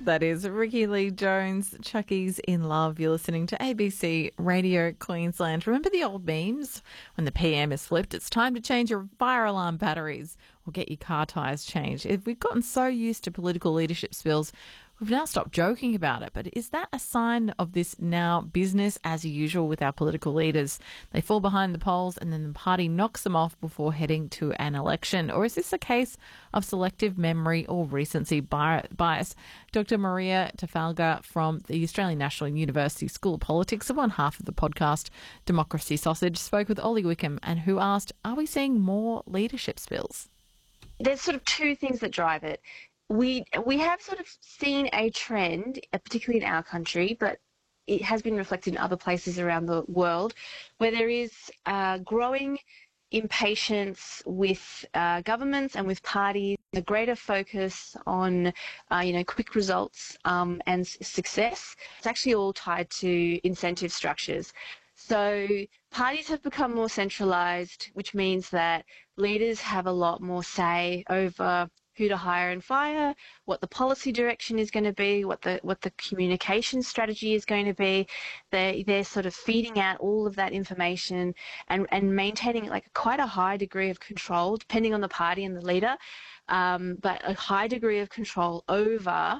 That is Ricky Lee Jones, Chucky's in Love. You're listening to ABC Radio Queensland. Remember the old memes? When the PM is flipped, it's time to change your fire alarm batteries or get your car tyres changed. If we've gotten so used to political leadership spills, we've now stopped joking about it. But is that a sign of this now business as usual with our political leaders? They fall behind the polls and then the party knocks them off before heading to an election. Or is this a case of selective memory or recency bias? Dr. Maria Tafalga from the Australian National University School of Politics, one half of the podcast Democracy Sausage, spoke with Ollie Wickham and who asked, are we seeing more leadership spills? There's sort of two things that drive it. We have sort of seen a trend, particularly in our country, but it has been reflected in other places around the world, where there is growing impatience with governments and with parties, a greater focus on, quick results and success. It's actually all tied to incentive structures. So parties have become more centralised, which means that leaders have a lot more say over who to hire and fire, what the policy direction is going to be, what the communication strategy is going to be. They're sort of feeding out all of that information and maintaining like quite a high degree of control, depending on the party and the leader, but a high degree of control over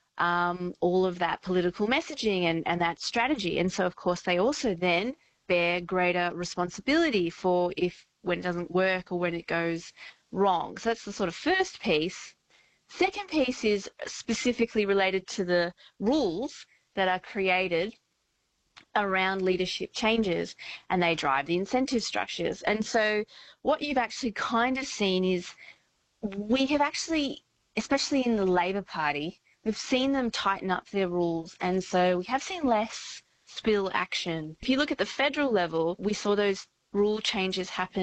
all of that political messaging and that strategy. And so, of course, they also then bear greater responsibility for when it doesn't work or when it goes wrong. So that's the sort of first piece. Second piece is specifically related to the rules that are created around leadership changes, and they drive the incentive structures. And so what you've actually kind of seen is we have actually, especially in the Labor Party, we've seen them tighten up their rules, and so we have seen less spill action. If you look at the federal level, we saw those rule changes happen